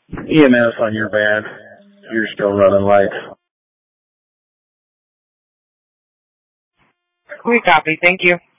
EMS on your van. You're still running lights. We copy. Thank you.